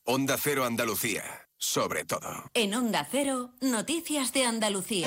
Onda Cero Andalucía, sobre todo. En Onda Cero, noticias de Andalucía.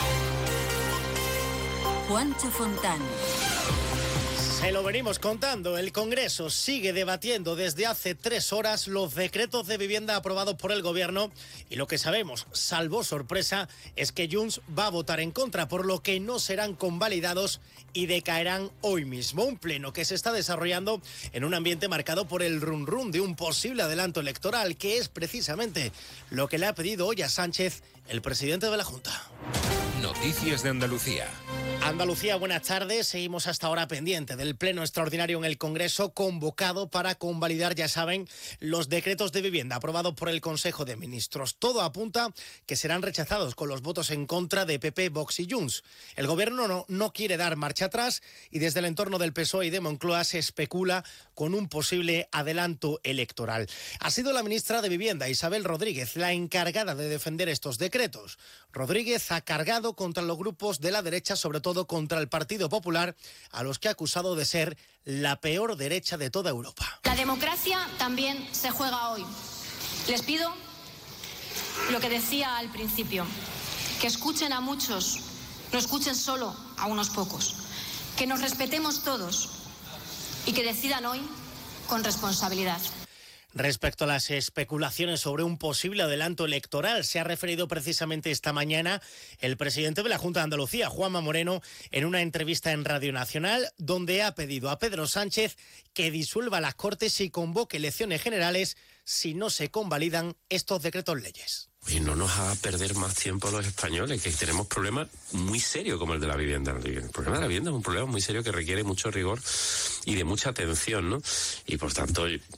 Juancho Fontán. Se lo venimos contando, el Congreso sigue debatiendo desde hace 3 horas los decretos de vivienda aprobados por el Gobierno y lo que sabemos, salvo sorpresa, es que Junts va a votar en contra, por lo que no serán convalidados y decaerán hoy mismo. Un pleno que se está desarrollando en un ambiente marcado por el run run de un posible adelanto electoral, que es precisamente lo que le ha pedido hoy a Sánchez el presidente de la Junta. Noticias de Andalucía. Andalucía, buenas tardes. Seguimos hasta ahora pendiente del pleno extraordinario en el Congreso convocado para convalidar, ya saben, los decretos de vivienda aprobados por el Consejo de Ministros. Todo apunta que serán rechazados con los votos en contra de PP, Vox y Junts. El Gobierno no quiere dar marcha atrás y desde el entorno del PSOE y de Moncloa se especula con un posible adelanto electoral. Ha sido la ministra de Vivienda, Isabel Rodríguez, la encargada de defender estos decretos. Rodríguez ha cargado contra los grupos de la derecha, sobre todo contra el Partido Popular, a los que ha acusado de ser la peor derecha de toda Europa. La democracia también se juega hoy. Les pido lo que decía al principio, que escuchen a muchos, no escuchen solo a unos pocos, que nos respetemos todos y que decidan hoy con responsabilidad. Respecto a las especulaciones sobre un posible adelanto electoral, se ha referido precisamente esta mañana el presidente de la Junta de Andalucía, Juanma Moreno, en una entrevista en Radio Nacional, donde ha pedido a Pedro Sánchez que disuelva las Cortes y convoque elecciones generales si no se convalidan estos decretos leyes. Y no nos haga perder más tiempo a los españoles, que tenemos problemas muy serios como el de la vivienda. El problema de la vivienda es un problema muy serio que requiere mucho rigor y de mucha atención, ¿no? Y por tanto,